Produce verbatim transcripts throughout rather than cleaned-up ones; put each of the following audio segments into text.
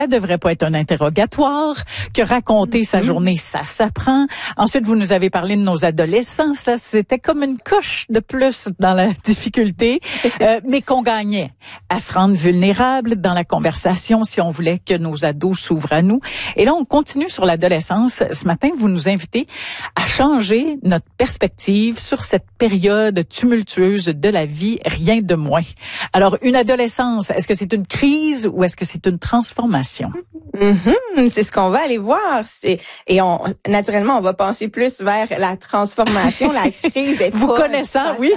Ça devrait pas être un interrogatoire, que raconter sa journée, ça s'apprend. Ensuite, vous nous avez parlé de nos adolescents, ça, c'était comme une coche de plus dans la difficulté, euh, mais qu'on gagnait à se rendre vulnérable dans la conversation si on voulait que nos ados s'ouvrent à nous. Et là, on continue sur l'adolescence. Ce matin, vous nous invitez à changer notre perspective sur cette période tumultueuse de la vie, rien de moins. Alors, une adolescence, est-ce que c'est une crise ou est-ce que c'est une transformation? Mm-hmm, c'est ce qu'on va aller voir. C'est, et on, naturellement, on va pencher plus vers la transformation, la crise. Vous connaissez, oui.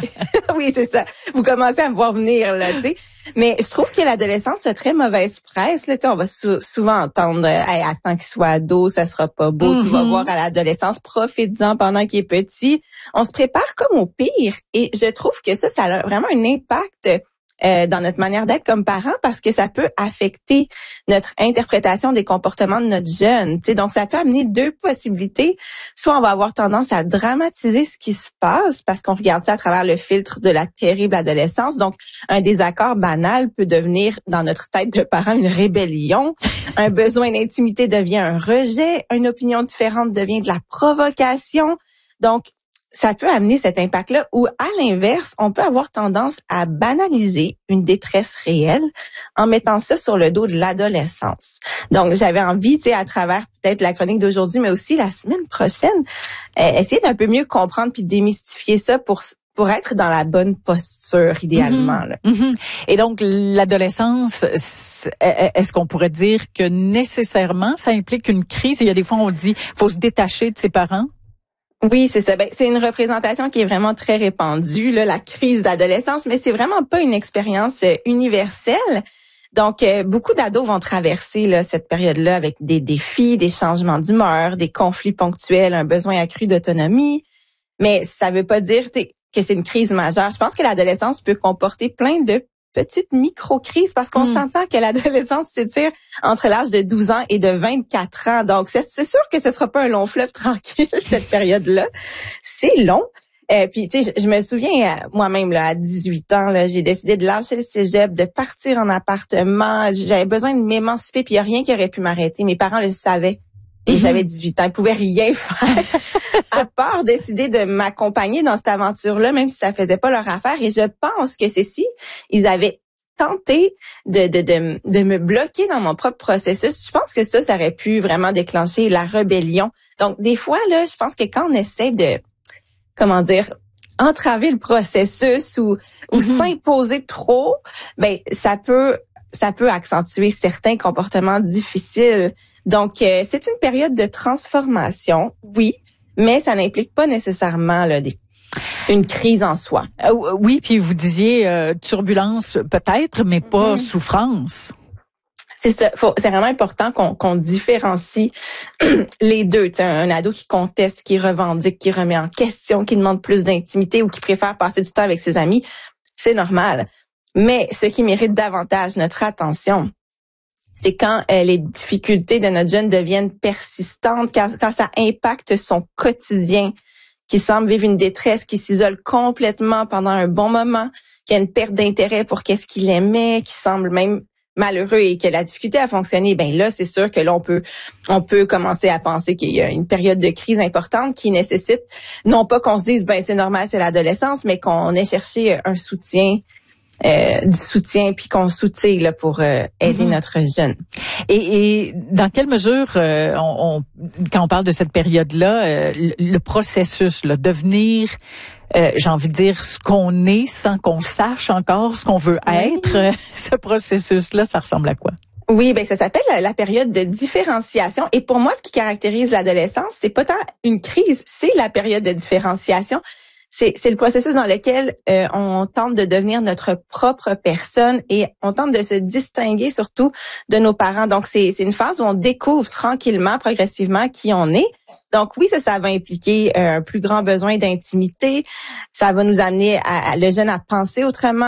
Oui, c'est ça. Vous commencez à me voir venir, là, tu sais. Mais je trouve que l'adolescence a très mauvaise presse, là, tu sais. On va sou- souvent entendre, hey, attends qu'il soit ado, ça sera pas beau. Mm-hmm. Tu vas voir à l'adolescence, profites-en pendant qu'il est petit. On se prépare comme au pire. Et je trouve que ça, ça a vraiment un impact Euh, dans notre manière d'être comme parents, parce que ça peut affecter notre interprétation des comportements de notre jeune. T'sais, donc, ça peut amener deux possibilités. Soit on va avoir tendance à dramatiser ce qui se passe parce qu'on regarde ça à travers le filtre de la terrible adolescence. Donc, un désaccord banal peut devenir, dans notre tête de parents, une rébellion. Un besoin d'intimité devient un rejet. Une opinion différente devient de la provocation. Donc, ça peut amener cet impact-là, ou à l'inverse, on peut avoir tendance à banaliser une détresse réelle en mettant ça sur le dos de l'adolescence. Donc, j'avais envie, tu sais, à travers peut-être la chronique d'aujourd'hui, mais aussi la semaine prochaine, euh, essayer d'un peu mieux comprendre puis démystifier ça pour pour être dans la bonne posture, idéalement. Là. Mm-hmm. Et donc, l'adolescence, est-ce qu'on pourrait dire que nécessairement, ça implique une crise? Il y a des fois, on dit, faut se détacher de ses parents. Oui, c'est ça. Ben, c'est une représentation qui est vraiment très répandue, là, la crise d'adolescence, mais c'est vraiment pas une expérience euh, universelle. Donc, euh, beaucoup d'ados vont traverser là, cette période-là avec des défis, des changements d'humeur, des conflits ponctuels, un besoin accru d'autonomie. Mais ça veut pas dire que c'est une crise majeure. Je pense que l'adolescence peut comporter plein de petites micro-crises parce qu'on mmh. s'entend que l'adolescence s'étire entre l'âge de douze ans et de vingt-quatre ans. Donc, c'est, c'est sûr que ce sera pas un long fleuve tranquille, cette période-là. C'est long. Euh, puis, tu sais, je, je me souviens, euh, moi-même, là, à dix-huit ans, là, j'ai décidé de lâcher le cégep, de partir en appartement. J'avais besoin de m'émanciper, puis il n'y a rien qui aurait pu m'arrêter. Mes parents le savaient. Et mm-hmm. j'avais dix-huit ans. Ils pouvaient rien faire à part décider de m'accompagner dans cette aventure-là, même si ça faisait pas leur affaire. Et je pense que c'est si ils avaient tenté de, de, de, de me bloquer dans mon propre processus. Je pense que ça, ça aurait pu vraiment déclencher la rébellion. Donc, des fois, là, je pense que quand on essaie de, comment dire, entraver le processus ou, ou mm-hmm. s'imposer trop, ben, ça peut, ça peut accentuer certains comportements difficiles. Donc, euh, c'est une période de transformation, oui, mais ça n'implique pas nécessairement là, des, une crise en soi. Euh, oui, puis vous disiez euh, turbulence peut-être, mais pas mmh. souffrance. C'est ça. Faut, c'est vraiment important qu'on, qu'on différencie les deux. T'sais, un, un ado qui conteste, qui revendique, qui remet en question, qui demande plus d'intimité ou qui préfère passer du temps avec ses amis, c'est normal. Mais ce qui mérite davantage notre attention, c'est quand euh, les difficultés de notre jeune deviennent persistantes, quand, quand ça impacte son quotidien, qui semble vivre une détresse, qui s'isole complètement pendant un bon moment, qui a une perte d'intérêt pour qu'est-ce qu'il aimait, qui semble même malheureux et que la difficulté à fonctionner, ben là, c'est sûr que là, on peut, on peut commencer à penser qu'il y a une période de crise importante qui nécessite, non pas qu'on se dise, ben c'est normal, c'est l'adolescence, mais qu'on ait cherché un soutien, Euh, du soutien puis qu'on soutient là pour euh, aider mm-hmm. notre jeune. Et, et dans quelle mesure, euh, on, on, quand on parle de cette période-là, euh, le, le processus, là, devenir, euh, j'ai envie de dire, ce qu'on est sans qu'on sache encore ce qu'on veut oui. être, euh, ce processus-là, ça ressemble à quoi? Oui, ben ça s'appelle la, la période de différenciation. Et pour moi, ce qui caractérise l'adolescence, c'est pas tant une crise, c'est la période de différenciation. C'est, c'est le processus dans lequel euh, on tente de devenir notre propre personne et on tente de se distinguer surtout de nos parents. Donc, c'est, c'est une phase où on découvre tranquillement, progressivement qui on est. Donc, oui, ça, ça va impliquer euh, un plus grand besoin d'intimité. Ça va nous amener à, à le jeune à penser autrement,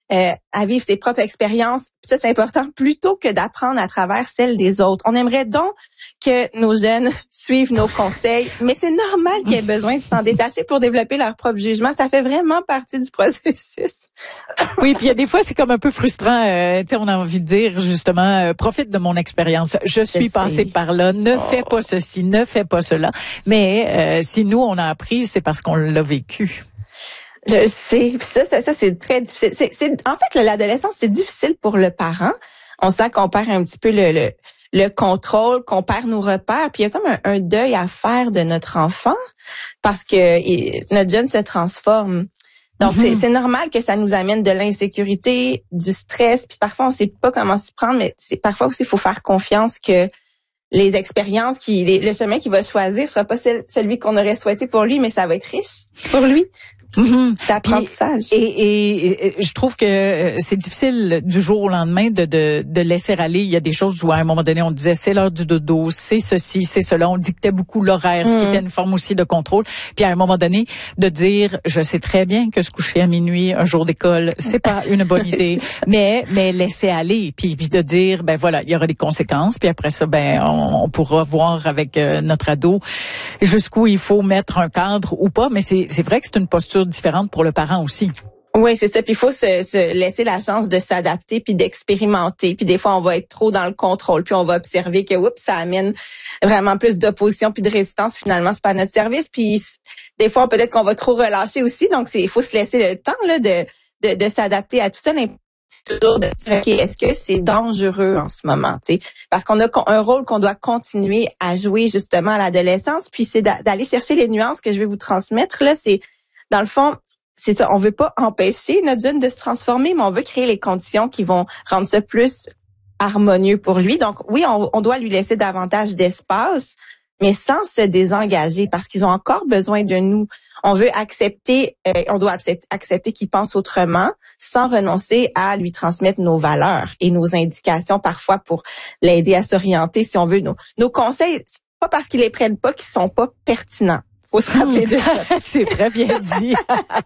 euh, à vivre ses propres expériences. Puis ça, c'est important plutôt que d'apprendre à travers celles des autres. On aimerait donc que nos jeunes suivent nos conseils, mais c'est normal qu'ils aient besoin de s'en détacher pour développer leur propre jugement. Ça fait vraiment partie du processus. Oui, puis il y a des fois, c'est comme un peu frustrant. Euh, tu sais, on a envie de dire justement, euh, profite de mon expérience. Je suis passée par là. Ne oh. fais pas ceci, ne fais pas cela. Mais euh, si nous, on a appris, c'est parce qu'on l'a vécu. Je le sais. Puis ça, ça, ça, c'est très difficile. C'est, c'est, en fait, l'adolescence, c'est difficile pour le parent. On sent qu'on perd un petit peu le, le, le contrôle, qu'on perd nos repères. Puis il y a comme un, un deuil à faire de notre enfant parce que il, notre jeune se transforme. Donc, mm-hmm. c'est, c'est normal que ça nous amène de l'insécurité, du stress. Puis parfois, on sait pas comment s'y prendre, mais c'est, parfois aussi, il faut faire confiance que les expériences, qui, les, le chemin qu'il va choisir sera pas celle, celui qu'on aurait souhaité pour lui, mais ça va être riche pour lui. Mm-hmm. D'apprentissage. Et, et, et je trouve que c'est difficile du jour au lendemain de, de, de laisser aller. Il y a des choses où à un moment donné on disait c'est l'heure du dodo, c'est ceci, c'est cela. On dictait beaucoup l'horaire, mm. ce qui était une forme aussi de contrôle. Puis à un moment donné de dire je sais très bien que se coucher à minuit un jour d'école c'est pas une bonne idée, mais mais laisser aller. Puis, puis de dire ben voilà il y aura des conséquences. Puis après ça ben on, on pourra voir avec euh, notre ado jusqu'où il faut mettre un cadre ou pas. Mais c'est c'est vrai que c'est une posture différente pour le parent aussi. Oui, c'est ça. Puis il faut se, se laisser la chance de s'adapter puis d'expérimenter. Puis des fois, on va être trop dans le contrôle. Puis on va observer que, oups, ça amène vraiment plus d'opposition puis de résistance. Finalement, c'est pas à notre service. Puis des fois, peut-être qu'on va trop relâcher aussi. Donc, c'est, il faut se laisser le temps là de, de, de s'adapter à tout ça. C'est toujours de dire, OK, est-ce que c'est dangereux en ce moment? T'sais? Parce qu'on a un rôle qu'on doit continuer à jouer justement à l'adolescence. Puis c'est d'aller chercher les nuances que je vais vous transmettre. Là, c'est dans le fond, c'est ça, on veut pas empêcher notre jeune de se transformer, mais on veut créer les conditions qui vont rendre ça plus harmonieux pour lui. Donc oui, on, on doit lui laisser davantage d'espace, mais sans se désengager parce qu'ils ont encore besoin de nous. On veut accepter, euh, on doit accepter, accepter qu'ils pensent autrement sans renoncer à lui transmettre nos valeurs et nos indications parfois pour l'aider à s'orienter si on veut. Nos, nos conseils, c'est pas parce qu'ils les prennent pas qu'ils sont pas pertinents. Faut se rappeler de ça. C'est très bien dit.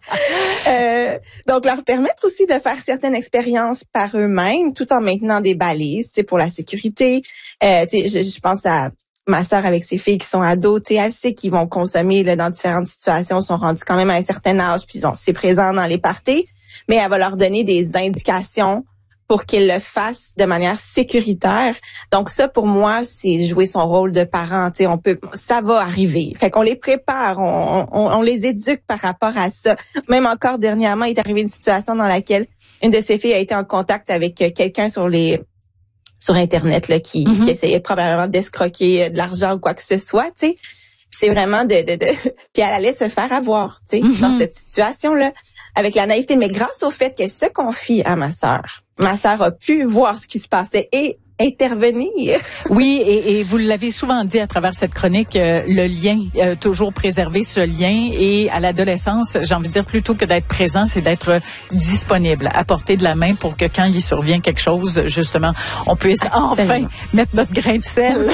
euh, donc, leur permettre aussi de faire certaines expériences par eux-mêmes, tout en maintenant des balises, tu sais, pour la sécurité. Euh, tu sais, je, je pense à ma sœur avec ses filles qui sont ados, tu sais, elle sait qu'ils vont consommer là, dans différentes situations, sont rendus quand même à un certain âge, puis ils c'est présent dans les parties, mais elle va leur donner des indications pour qu'ils le fassent de manière sécuritaire. Donc ça, pour moi, c'est jouer son rôle de parent. Tu sais, on peut, ça va arriver. Fait qu'on les prépare, on, on, on les éduque par rapport à ça. Même encore dernièrement, il est arrivé une situation dans laquelle une de ses filles a été en contact avec quelqu'un sur les sur Internet là qui, mm-hmm. qui essayait probablement d'escroquer de l'argent ou quoi que ce soit. Tu sais, c'est vraiment de, de, de puis elle allait se faire avoir. Tu sais, mm-hmm. dans cette situation-là, avec la naïveté, mais grâce au fait qu'elle se confie à ma sœur. Ma sœur a pu voir ce qui se passait et intervenir. Oui, et, et vous l'avez souvent dit à travers cette chronique, euh, le lien, euh, toujours préserver ce lien. Et à l'adolescence, j'ai envie de dire, plutôt que d'être présent, c'est d'être disponible, à portée de la main pour que quand il survient quelque chose, justement, on puisse Absolument. Enfin mettre notre grain de sel.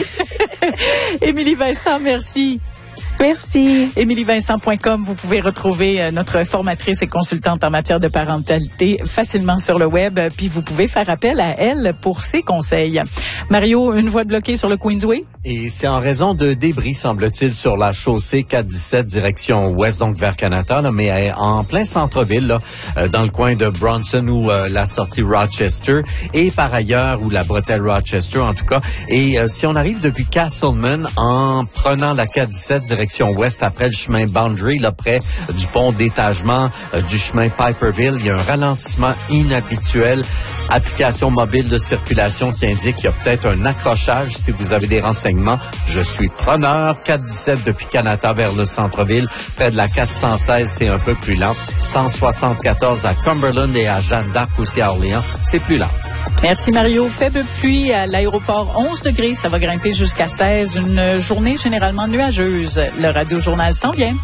Émilie Vincent, merci. Merci. émilie vincent point com, vous pouvez retrouver notre formatrice et consultante en matière de parentalité facilement sur le web, puis vous pouvez faire appel à elle pour ses conseils. Mario, une voie bloquée sur le Queensway? Et c'est en raison de débris, semble-t-il, sur la chaussée quatre dix-sept direction ouest, donc vers Canada, là, mais en plein centre-ville, là, dans le coin de Bronson ou euh, la sortie Rochester, et par ailleurs, ou la bretelle Rochester en tout cas. Et euh, si on arrive depuis Castleman en prenant la quatre dix-sept direction ouest après le chemin Boundary, là près du pont d'étagement euh, du chemin Piperville, il y a un ralentissement inhabituel. Application mobile de circulation qui indique qu'il y a peut-être un accrochage. Si vous avez des renseignements, je suis preneur. quatre dix-sept depuis Canada vers le centre-ville, près de la quatre cent seize, c'est un peu plus lent. cent soixante-quatorze à Cumberland et à Jeanne d'Arc aussi à Orléans, c'est plus lent. Merci Mario. Faible pluie à l'aéroport, onze degrés, ça va grimper jusqu'à seize. Une journée généralement nuageuse. Le Radio-Journal s'en vient.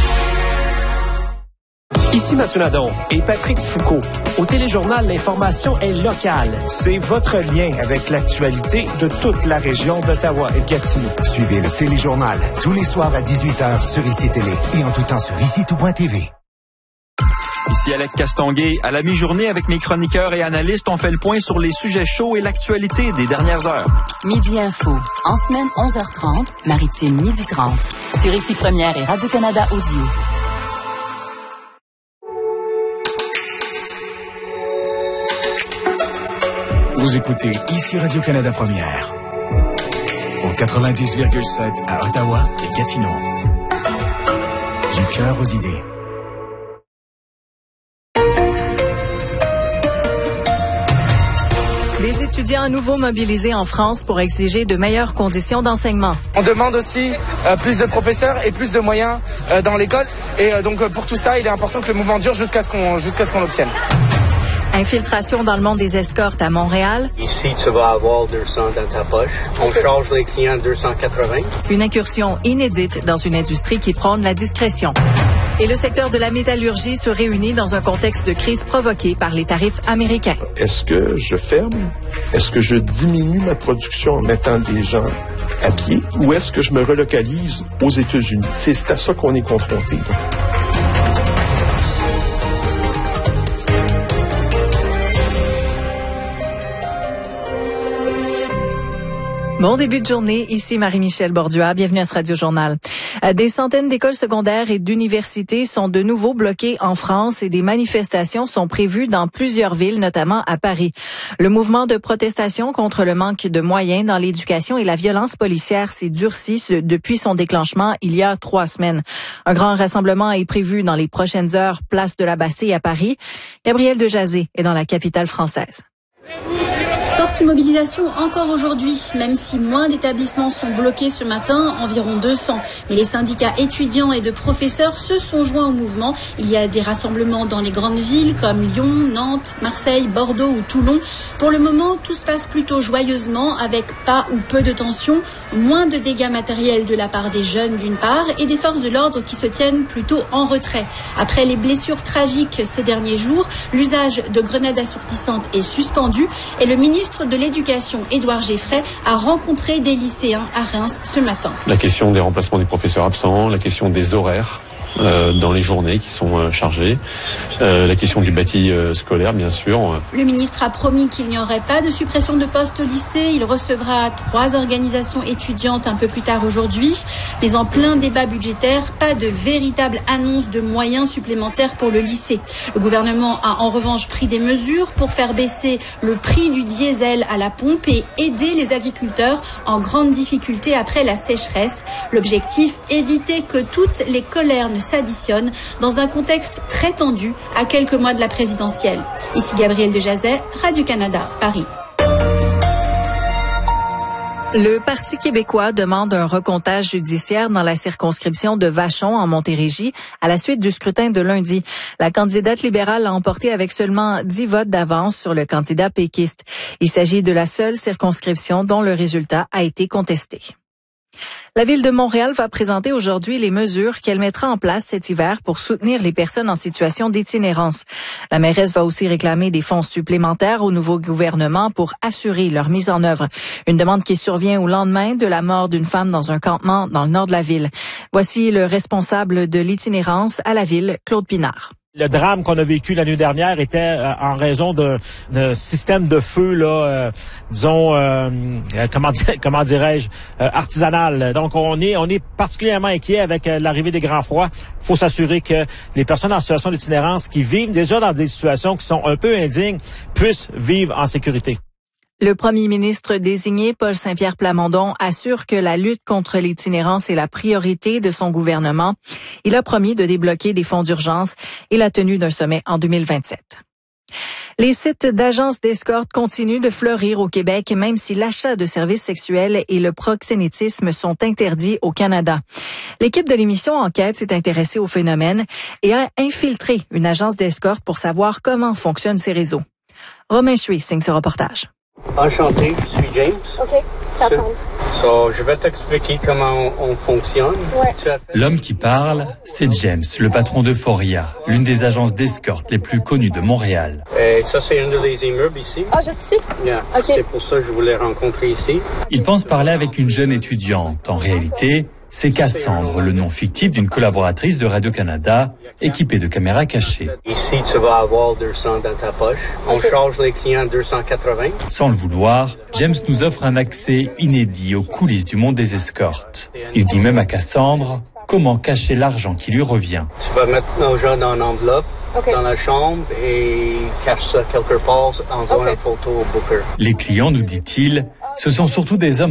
Ici Mathieu Nadon et Patrick Foucault. Au Téléjournal, l'information est locale. C'est votre lien avec l'actualité de toute la région d'Ottawa et Gatineau. Suivez le Téléjournal tous les soirs à dix-huit heures sur I C Télé et en tout temps sur I C tout point T V. Ici Alec Castonguay. À la mi-journée, avec mes chroniqueurs et analystes, on fait le point sur les sujets chauds et l'actualité des dernières heures. Midi Info. En semaine, onze heures trente. Maritime, midi trente. Sur Ici Première et Radio-Canada Audio. Vous écoutez Ici Radio-Canada Première. Au quatre-vingt-dix virgule sept à Ottawa et Gatineau. Du cœur aux idées. Des étudiants à nouveau mobilisés en France pour exiger de meilleures conditions d'enseignement. On demande aussi euh, plus de professeurs et plus de moyens euh, dans l'école. Et euh, donc euh, pour tout ça, il est important que le mouvement dure jusqu'à ce qu'on jusqu'à ce qu'on l'obtienne. Infiltration dans le monde des escortes à Montréal. Ici, tu vas avoir deux cents dans ta poche. On charge les clients deux cent quatre-vingts. Une incursion inédite dans une industrie qui prône la discrétion. Et le secteur de la métallurgie se réunit dans un contexte de crise provoquée par les tarifs américains. Est-ce que je ferme? Est-ce que je diminue ma production en mettant des gens à pied? Ou est-ce que je me relocalise aux États-Unis? C'est à ça qu'on est confronté. Bon début de journée, ici Marie-Michel Bordua, bienvenue à ce Radio-Journal. Des centaines d'écoles secondaires et d'universités sont de nouveau bloquées en France et des manifestations sont prévues dans plusieurs villes, notamment à Paris. Le mouvement de protestation contre le manque de moyens dans l'éducation et la violence policière s'est durci depuis son déclenchement il y a trois semaines. Un grand rassemblement est prévu dans les prochaines heures, place de la Bastille à Paris. Gabrielle Dejazet est dans la capitale française. Forte mobilisation encore aujourd'hui, même si moins d'établissements sont bloqués ce matin, environ deux cents. Mais les syndicats étudiants et de professeurs se sont joints au mouvement. Il y a des rassemblements dans les grandes villes comme Lyon, Nantes, Marseille, Bordeaux ou Toulon. Pour le moment, tout se passe plutôt joyeusement, avec pas ou peu de tensions, moins de dégâts matériels de la part des jeunes d'une part et des forces de l'ordre qui se tiennent plutôt en retrait. Après les blessures tragiques ces derniers jours, l'usage de grenades assourdissantes est suspendu et le ministre de l'Éducation, Édouard Geffray, a rencontré des lycéens à Reims ce matin. La question des remplacements des professeurs absents, la question des horaires euh, dans les journées qui sont euh, chargées, euh, la question du bâti euh, scolaire, bien sûr. Le ministre a promis qu'il n'y aurait pas de suppression de postes au lycée. Il recevra trois organisations étudiantes un peu plus tard aujourd'hui. Mais en plein débat budgétaire, pas de véritable annonce de moyens supplémentaires pour le lycée. Le gouvernement a en revanche pris des mesures pour faire baisser le prix du diesel à la pompe et aider les agriculteurs en grande difficulté après la sécheresse. L'objectif, éviter que toutes les colères ne s'additionnent dans un contexte très tendu à quelques mois de la présidentielle. Ici Gabrielle Dejazet, Radio-Canada, Paris. Le Parti québécois demande un recomptage judiciaire dans la circonscription de Vachon en Montérégie à la suite du scrutin de lundi. La candidate libérale a emporté avec seulement dix votes d'avance sur le candidat péquiste. Il s'agit de la seule circonscription dont le résultat a été contesté. La Ville de Montréal va présenter aujourd'hui les mesures qu'elle mettra en place cet hiver pour soutenir les personnes en situation d'itinérance. La mairesse va aussi réclamer des fonds supplémentaires au nouveau gouvernement pour assurer leur mise en œuvre. Une demande qui survient au lendemain de la mort d'une femme dans un campement dans le nord de la ville. Voici le responsable de l'itinérance à la ville, Claude Pinard. Le drame qu'on a vécu la nuit dernière était euh, en raison de, de système de feu, là, euh, disons, euh, comment, comment dirais-je, euh, artisanal. Donc, on est, on est particulièrement inquiet avec euh, l'arrivée des grands froids. Il faut s'assurer que les personnes en situation d'itinérance qui vivent déjà dans des situations qui sont un peu indignes puissent vivre en sécurité. Le premier ministre désigné, Paul Saint-Pierre Plamondon, assure que la lutte contre l'itinérance est la priorité de son gouvernement. Il a promis de débloquer des fonds d'urgence et la tenue d'un sommet en deux mille vingt-sept. Les sites d'agences d'escorte continuent de fleurir au Québec, même si l'achat de services sexuels et le proxénétisme sont interdits au Canada. L'équipe de l'émission Enquête s'est intéressée au phénomène et a infiltré une agence d'escorte pour savoir comment fonctionnent ces réseaux. Romain Chui signe ce reportage. Enchanté, je suis James. OK, t'attends. So, je vais t'expliquer comment on, on fonctionne. Ouais. L'homme qui parle, c'est James, le patron d'Euphoria, l'une des agences d'escorte les plus connues de Montréal. Et ça, c'est un des immeubles ici. Ah, juste ici? Yeah. OK. C'est pour ça que je voulais rencontrer ici. Il pense parler avec une jeune étudiante. En réalité, C'est Cassandre, le nom fictif d'une collaboratrice de Radio-Canada, équipée de caméras cachées. Ici, tu vas avoir deux cents dans ta poche. On charge les clients deux cent quatre-vingts. Sans le vouloir, James nous offre un accès inédit aux coulisses du monde des escortes. Il dit même à Cassandre comment cacher l'argent qui lui revient. Tu vas mettre nos gens dans une enveloppe, okay, dans la chambre et cache ça quelque part, envoie okay. une photo au booker. Les clients, nous dit-il, ce sont surtout des hommes